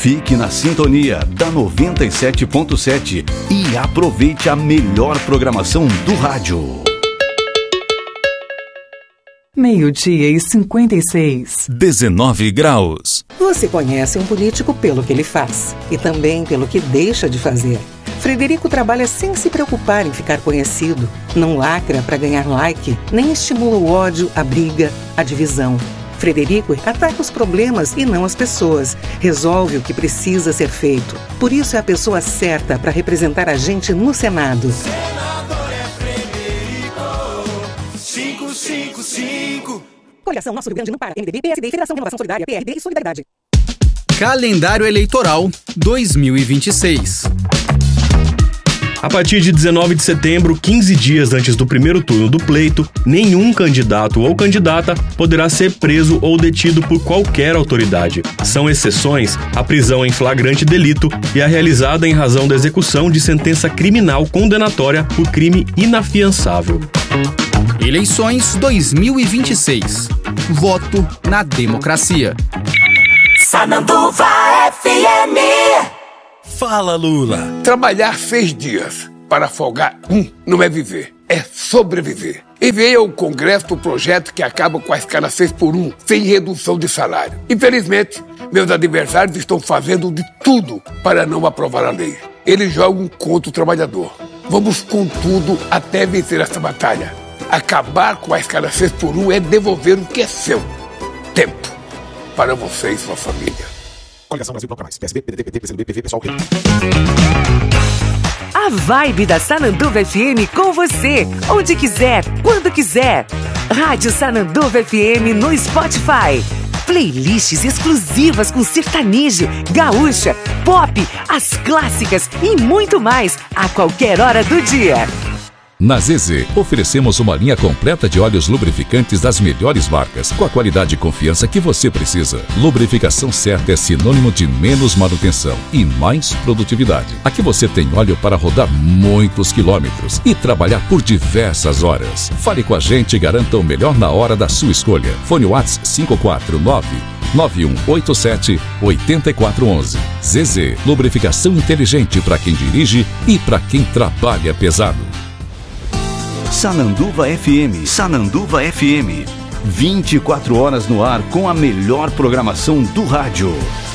Fique na sintonia da 97.7 e aproveite a melhor programação do rádio. 12:56. 19 graus. Você conhece um político pelo que ele faz e também pelo que deixa de fazer. Frederico trabalha sem se preocupar em ficar conhecido. Não lacra para ganhar like, nem estimula o ódio, a briga, a divisão. Frederico ataca os problemas e não as pessoas. Resolve o que precisa ser feito. Por isso é a pessoa certa para representar a gente no Senado. Senador é Frederico 555. Coligação Nosso Rio Grande não para. MDB, PSD, Federação Renovação Solidária, PRD e Solidariedade. Calendário Eleitoral 2026. A partir de 19 de setembro, 15 dias antes do primeiro turno do pleito, nenhum candidato ou candidata poderá ser preso ou detido por qualquer autoridade. São exceções a prisão em flagrante delito e a realizada em razão da execução de sentença criminal condenatória por crime inafiançável. Eleições 2026. Voto na democracia. Sananduva FM. Fala, Lula. Trabalhar 6 dias para folgar não é viver, é sobreviver. Enviei ao Congresso o projeto que acaba com a escala 6x1, sem redução de salário. Infelizmente, meus adversários estão fazendo de tudo para não aprovar a lei. Eles jogam contra o trabalhador. Vamos com tudo até vencer essa batalha. Acabar com a escala 6x1 é devolver o que é seu. Tempo. Para você e sua família. Coligação Brasil Bloco Mais. PSB, PDT, PT, PCdoB, PV, Pessoal, Rede. A vibe da Sananduva FM com você, onde quiser, quando quiser. Rádio Sananduva FM no Spotify. Playlists exclusivas com sertanejo, gaúcha, pop, as clássicas e muito mais a qualquer hora do dia. Na ZZ, oferecemos uma linha completa de óleos lubrificantes das melhores marcas, com a qualidade e confiança que você precisa. Lubrificação certa é sinônimo de menos manutenção e mais produtividade. Aqui você tem óleo para rodar muitos quilômetros e trabalhar por diversas horas. Fale com a gente e garanta o melhor na hora da sua escolha. Fone WhatsApp 549-9187-8411. ZZ, lubrificação inteligente para quem dirige e para quem trabalha pesado. Sananduva FM, Sananduva FM. 24 horas no ar com a melhor programação do rádio.